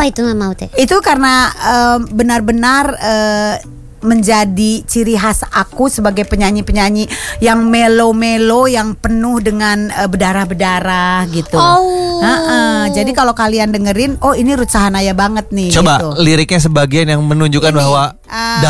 itu mau teh? Itu karena benar-benar menjadi ciri khas aku sebagai penyanyi-penyanyi yang melo-melo, yang penuh dengan berdarah-berdarah gitu. Jadi kalau kalian dengerin, oh ini Ruth Sahanaya banget nih. Coba gitu. liriknya sebagian yang menunjukkan Ini, bahwa